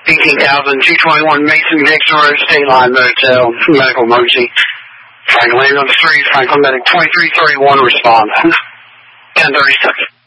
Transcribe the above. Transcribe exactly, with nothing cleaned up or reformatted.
eighteen thousand two twenty-one Mason Dixon Road, State Line Motel, medical emergency. Franklin on the street, Franklin medic twenty-three thirty-one respond. ten thirty-six.